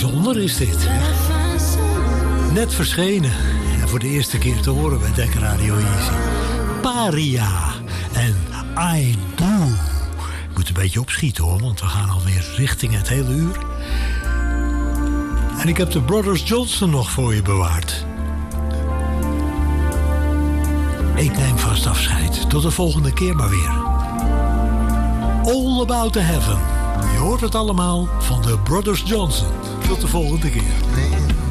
Bijzonder is dit. Net verschenen. En voor de eerste keer te horen bij Dek Radio Easy. Paria en I Do. Ik moet een beetje opschieten hoor, want we gaan alweer richting het hele uur. En ik heb de Brothers Johnson nog voor je bewaard. Ik neem vast afscheid. Tot de volgende keer maar weer. All About the Heaven. Je hoort het allemaal van de Brothers Johnson. Tot de volgende keer.